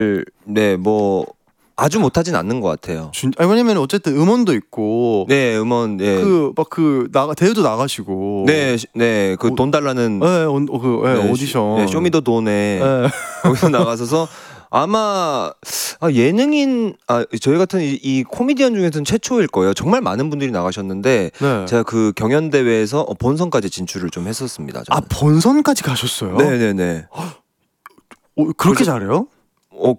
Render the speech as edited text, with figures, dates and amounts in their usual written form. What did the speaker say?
네, 뭐 아주 못하진 않는 것 같아요. 아니, 왜냐면 어쨌든 음원도 있고. 네, 음원. 네. 대회도 나가시고. 네, 네, 그 돈 달라는. 네, 오디션. 네, 쇼미더 돈에 네. 거기서 나가서서 아마 예능인 저희 같은 이 코미디언 중에서는 최초일 거예요. 정말 많은 분들이 나가셨는데 네. 제가 그 경연 대회에서 본선까지 진출을 좀 했었습니다. 저는. 본선까지 가셨어요? 네네네. 그렇게 잘해요?